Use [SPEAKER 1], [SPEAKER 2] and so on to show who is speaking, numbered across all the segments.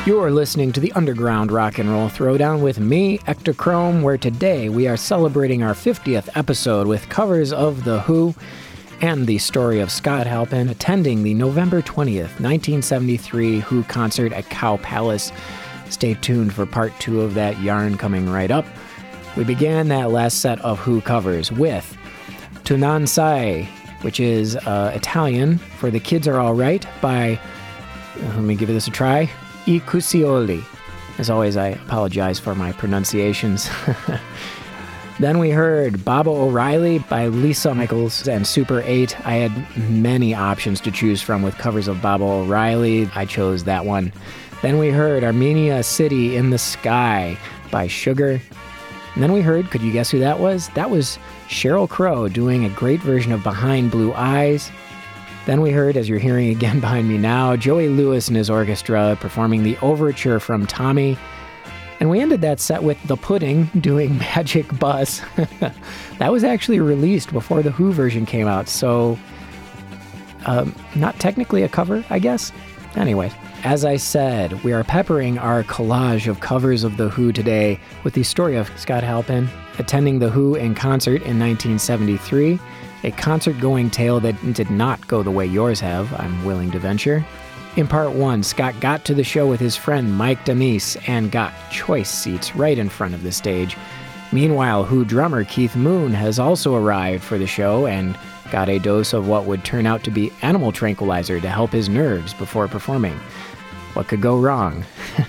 [SPEAKER 1] You're listening to the Underground Rock and Roll Throwdown with me, Ectochrome, where today we are celebrating our 50th episode with covers of The Who and the story of Scott Halpin attending the November 20th, 1973 Who concert at Cow Palace. Stay tuned for part 2 of that yarn coming right up. We began that last set of Who covers with Tu non sai, which is Italian for The Kids Are All Right by, let me give this a try, I Cuccioli. As always, I apologize for my pronunciations. Then we heard Baba O'Reilly by Lisa Michaels and Super 8. I had many options to choose from with covers of Baba O'Reilly. I chose that one. Then we heard Armenia City in the Sky by Sugar. And then we heard, could you guess who that was? That was Sheryl Crow doing a great version of Behind Blue Eyes. Then we heard, as you're hearing again behind me now, Joey Lewis and his orchestra performing the overture from Tommy. And we ended that set with The Pudding doing Magic Bus. That was actually released before the Who version came out, so not technically a cover, I guess. Anyway, as I said, we are peppering our collage of covers of The Who today with the story of Scott Halpin attending The Who in concert in 1973. A concert-going tale that did not go the way yours have, I'm willing to venture. In part 1, Scott got to the show with his friend Mike Denise and got choice seats right in front of the stage. Meanwhile, Who drummer Keith Moon has also arrived for the show and got a dose of what would turn out to be animal tranquilizer to help his nerves before performing. What could go wrong?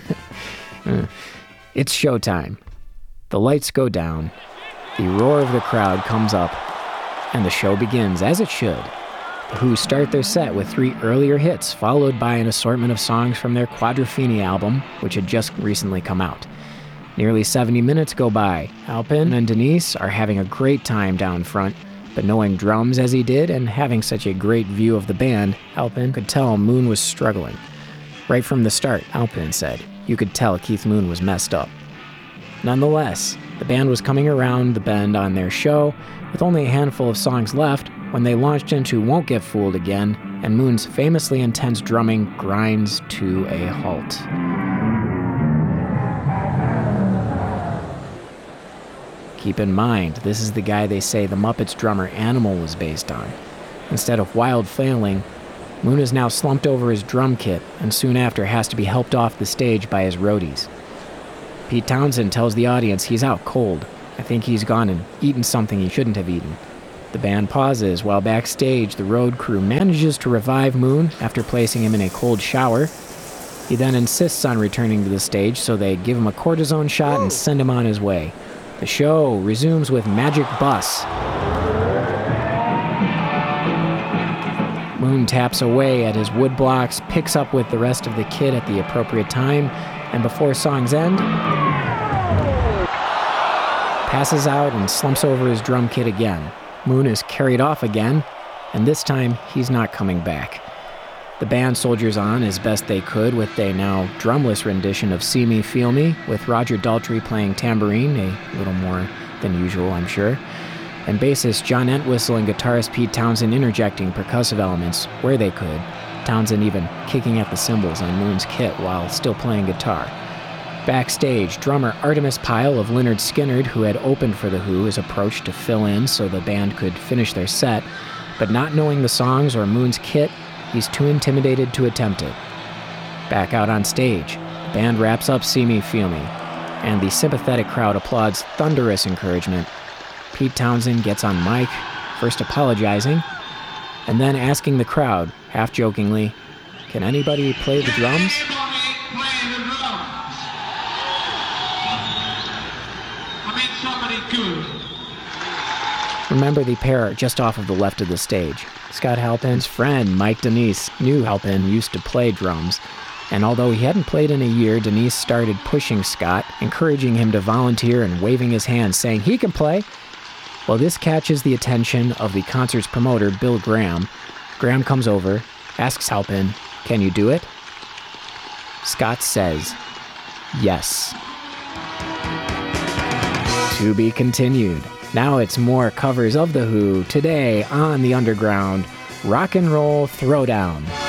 [SPEAKER 1] It's showtime. The lights go down, the roar of the crowd comes up, and the show begins, as it should. The Who start their set with 3 earlier hits, followed by an assortment of songs from their Quadrophenia album, which had just recently come out. Nearly 70 minutes go by. Halpin and Denise are having a great time down front, but knowing drums as he did and having such a great view of the band, Halpin could tell Moon was struggling. Right from the start, Halpin said, you could tell Keith Moon was messed up. Nonetheless, the band was coming around the bend on their show, with only a handful of songs left, when they launched into Won't Get Fooled Again, and Moon's famously intense drumming grinds to a halt. Keep in mind, this is the guy they say the Muppets drummer Animal was based on. Instead of wild flailing, Moon is now slumped over his drum kit, and soon after has to be helped off the stage by his roadies. Pete Townshend tells the audience he's out cold. I think he's gone and eaten something he shouldn't have eaten. The band pauses while backstage the road crew manages to revive Moon after placing him in a cold shower. He then insists on returning to the stage, so they give him a cortisone shot and send him on his way. The show resumes with Magic Bus. Moon taps away at his wood blocks, picks up with the rest of the kit at the appropriate time, and before songs end, passes out and slumps over his drum kit again. Moon is carried off again, and this time he's not coming back. The band soldiers on as best they could with a now drumless rendition of See Me, Feel Me, with Roger Daltrey playing tambourine, a little more than usual, I'm sure, and bassist John Entwistle and guitarist Pete Townshend interjecting percussive elements where they could, Townshend even kicking at the cymbals on Moon's kit while still playing guitar. Backstage, drummer Artemis Pyle of Lynyrd Skynyrd, who had opened for The Who, is approached to fill in so the band could finish their set, but not knowing the songs or Moon's kit, he's too intimidated to attempt it. Back out on stage, the band wraps up See Me, Feel Me, and the sympathetic crowd applauds thunderous encouragement. Pete Townshend gets on mic, first apologizing, and then asking the crowd, half-jokingly, can anybody play the drums? Remember, the pair are just off of the left of the stage. Scott Halpin's friend, Mike Denise, knew Halpin used to play drums, and although he hadn't played in a year, Denise started pushing Scott, encouraging him to volunteer and waving his hand, saying he can play. Well, this catches the attention of the concert's promoter, Bill Graham. Graham comes over, asks Halpin, can you do it? Scott says, yes. To be continued. Now it's more covers of The Who today on the Underground Rock and Roll Throwdown.